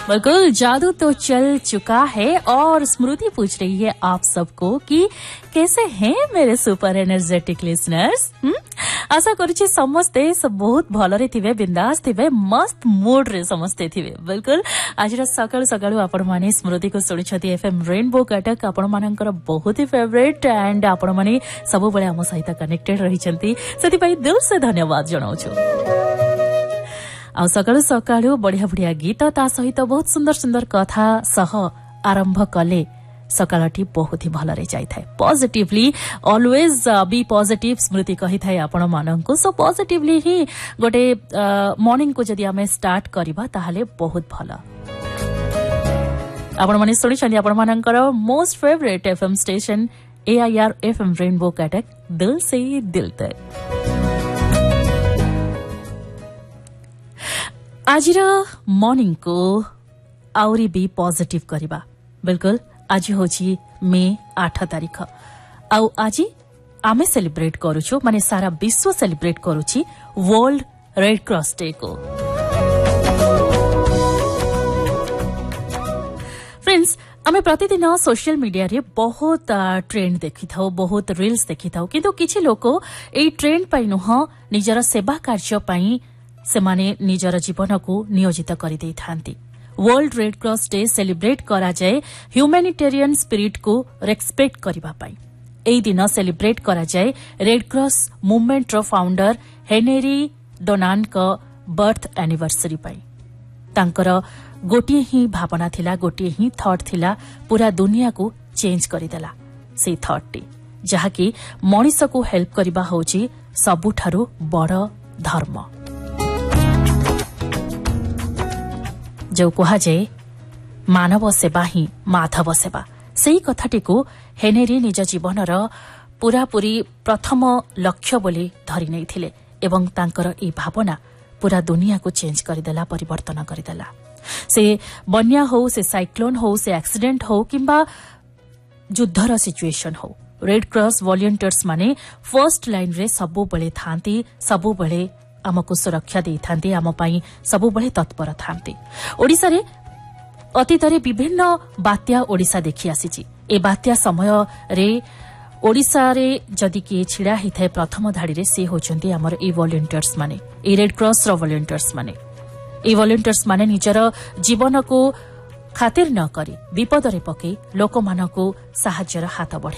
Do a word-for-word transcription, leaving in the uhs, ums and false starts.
बिल्कुल, जादू तो चल चुका है और स्मृति पूछ रही है आप सबको कि कैसे हैं मेरे सुपर एनर्जेटिक लिसनर्स। आशा करुछि समस्ते बहुत भलरे थिबे, बिंदास थिबे, मस्त मूड रे समस्ते थिबे। बिल्कुल आज सकाळु सकाळु आपण माने स्मृति को सुनिछथि एफएम रेनबो कटक आपण मानकर बहुत ही फेवरेट एंड आपण माने सब बळे हम सहित कनेक्टेड रहिछंती, सेति पई दिल से धन्यवाद जणाउछु। आ सकाळु सकाळु बढ़िया बढ़िया गीत ता सहित बहुत सुंदर सुंदर कथा सह आरंभ कले सकाळटी बहुत ही भल रे जाय थाए। पॉजिटिवली ऑलवेज बी पॉजिटिव स्मृति कहि थाए आपण माननकु। सो पॉजिटिवली ही गोटे मॉर्निंग को जदी हमें स्टार्ट करबा ताहाले बहुत भला। आपण माने सुनि छथि आपण माननकर most favourite FM station AIR FM rainbow Cuttack, दिल से दिल तक। आजिर मॉर्निंग को आउरी भी पॉजिटिव करिबा। बिल्कुल आज होची मे आठ तारीख। आउ आज आमे सेलिब्रेट करूछु, माने सारा विश्व सेलिब्रेट करूची वर्ल्ड रेड क्रॉस डे को। फ्रेंड्स, आमे प्रतिदिन सोशल मीडिया रे बहुत ट्रेंड देखि थाउ, बहुत रील्स देखि थाउ, किंतु किछि लोक एई ट्रेंड पई नुह निजर सेवा कार्य पई सेमाने निजर जीवन को नियोजित करि देइ थांती। World red cross day celebrate करा जाए ह्यूमैनिटेरियन स्पिरिट को रेस्पेक्ट करिबा पई। एई दिन सेलिब्रेट करा जाए रेड क्रॉस मूवमेंट रो फाउंडर हेनरी डोनान का बर्थ एनिवर्सरी पई। तांकर गोटिए ही भावना थिला, गोटिए ही थॉट थिला, पूरा दुनिया को चेंज करिदेला से थॉट जहा कि मनीष को हेल्प करिबा होची सबुठारु बड़ धर्म। जो कहा जाए मानव सेवा ही माधव सेवा, सेही कथाटी को हेनेरी निज जीवनर पूरापूरी प्रथम लक्ष्य बोली धरि नै थिले एवं तांकर ई भावना पूरा दुनिया को चेंज करदेला, परिवर्तन करदेला। से बन्या हो, से साइक्लोन हो, से एक्सीडेंट हो किंबा युद्धर सिचुएशन हो, रेड क्रॉस वॉलंटियर्स माने फर्स्ट लाइन रे सबु बळे थांती, सबु बळे आमको सुरक्षा दे थांती, आम पाई सबु बळे तत्पर थांती। ओडिसा रे अतीतरे विभिन्न बात्या ओडिसा देखि आसीची। ए बात्या समय रे ओडिसा रे जदि के छिड़ा हिथाय प्रथम धाड़ी रे से होचंती हमर ए वॉलंटियर्स माने, ए रेड क्रॉस रो वॉलंटियर्स माने। ए वॉलंटियर्स माने निजर जीवन को खातिर न करी विपद रे पके लोक मानको सहाय्यर हाथ बढ़े